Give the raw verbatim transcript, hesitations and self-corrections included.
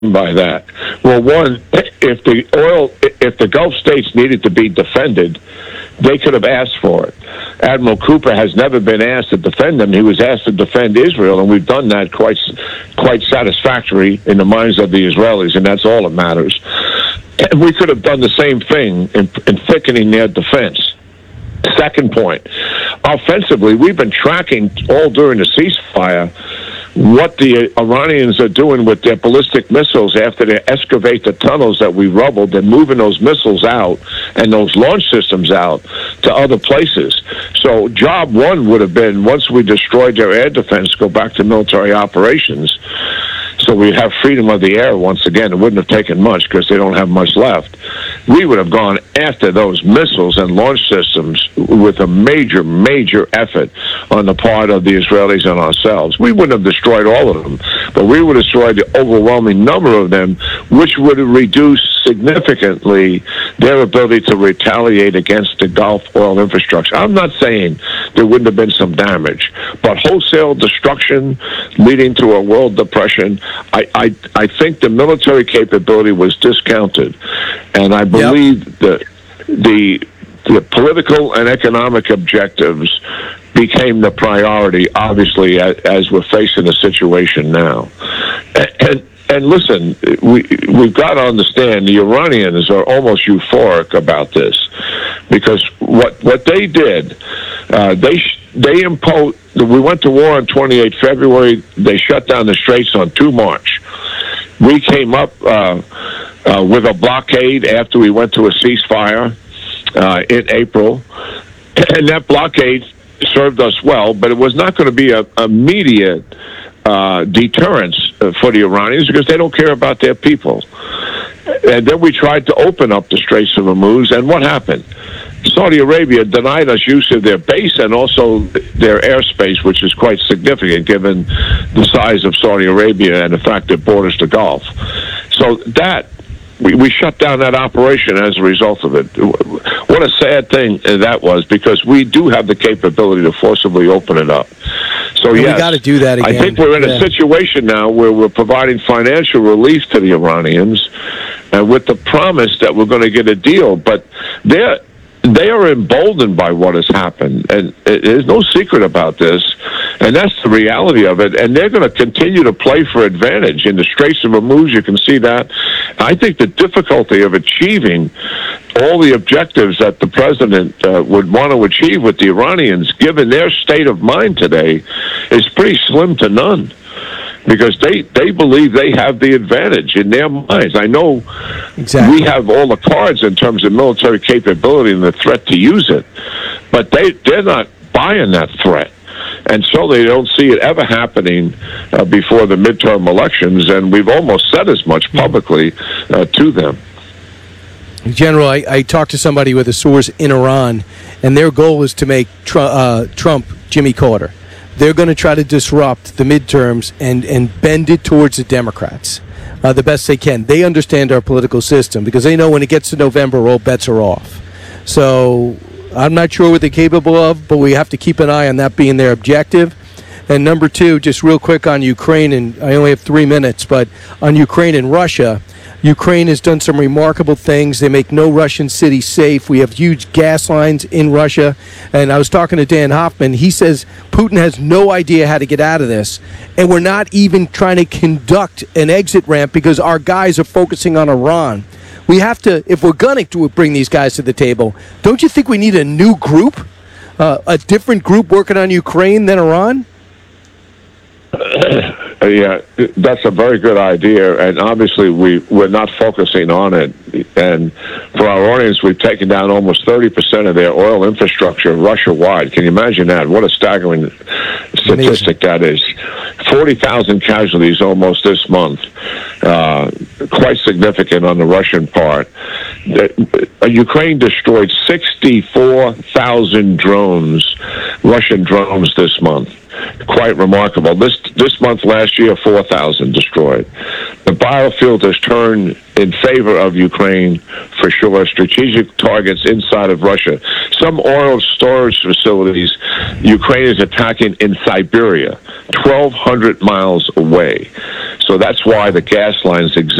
by that? Well, one, if the oil, if the Gulf states needed to be defended, they could have asked for it. Admiral Cooper has never been asked to defend them. He was asked to defend Israel, and we've done that quite, quite satisfactory in the minds of the Israelis, and that's all that matters. And we could have done the same thing in, in thickening their defense. Second point, offensively, we've been tracking all during the ceasefire what the Iranians are doing with their ballistic missiles after they excavate the tunnels that we rubbled. They're moving those missiles out and those launch systems out to other places. So job one would have been, once we destroyed their air defense, go back to military operations. So we have freedom of the air once again. It wouldn't have taken much because they don't have much left. We would have gone after those missiles and launch systems with a major, major effort on the part of the Israelis and ourselves. We wouldn't have destroyed all of them, but we would have destroyed the overwhelming number of them, which would have reduced significantly their ability to retaliate against the Gulf oil infrastructure. I'm not saying there wouldn't have been some damage, but wholesale destruction leading to a world depression, I, I, I think the military capability was discounted, and I believe yep. that the the political and economic objectives became the priority, obviously, as, as we're facing the situation now. And, and And listen, we, we've got to understand the Iranians are almost euphoric about this, because what what they did, uh, they they imposed. We went to war on the twenty-eighth of February. They shut down the straits on the second of March. We came up uh, uh, with a blockade after we went to a ceasefire uh, in April, and that blockade served us well, but it was not going to be a immediate Uh, deterrence uh, for the Iranians, because they don't care about their people. And then we tried to open up the Straits of Hormuz, and what happened? Saudi Arabia denied us use of their base and also their airspace, which is quite significant given the size of Saudi Arabia and the fact it borders the Gulf. So that We, we shut down that operation as a result of it. What a sad thing that was, because we do have the capability to forcibly open it up. So, and yes, we got to do that again. I think we're in yeah. a situation now where we're providing financial relief to the Iranians, and with the promise that we're going to get a deal. But they're They are emboldened by what has happened, and there's no secret about this, and that's the reality of it. And they're going to continue to play for advantage in the Straits of Hormuz. You can see that. I think the difficulty of achieving all the objectives that the president uh, would want to achieve with the Iranians, given their state of mind today, is pretty slim to none, because they, they believe they have the advantage in their minds. I know exactly. We have all the cards in terms of military capability and the threat to use it, but they, they're not buying that threat. And so they don't see it ever happening uh, before the midterm elections, and we've almost said as much publicly uh, to them. General, I, I talked to somebody with a source in Iran, and their goal is to make Trump, uh, Trump Jimmy Carter. They're going to try to disrupt the midterms and, and bend it towards the Democrats uh, the best they can. They understand our political system, because they know when it gets to November, all bets are off. So I'm not sure what they're capable of, but we have to keep an eye on that being their objective. And number two, just real quick on Ukraine, and I only have three minutes, but on Ukraine and Russia, Ukraine has done some remarkable things. They make no Russian city safe. We have huge gas lines in Russia. And I was talking to Dan Hoffman. He says Putin has no idea how to get out of this. And we're not even trying to conduct an exit ramp because our guys are focusing on Iran. We have to, if we're going to bring these guys to the table, don't you think we need a new group, uh, a different group working on Ukraine than Iran? Uh, yeah, that's a very good idea, and obviously we, we're not focusing on it. And for our audience, we've taken down almost thirty percent of their oil infrastructure Russia-wide. Can you imagine that? What a staggering statistic Amazing. That is. forty thousand casualties almost this month. Uh, quite significant on the Russian part. Uh, Ukraine destroyed sixty-four thousand drones, Russian drones, this month. Quite remarkable. This this month last year, four thousand destroyed. The biofield has turned in favor of Ukraine for sure. Strategic targets inside of Russia. Some oil storage facilities Ukraine is attacking in Siberia, twelve hundred miles away. So that's why the gas lines exist.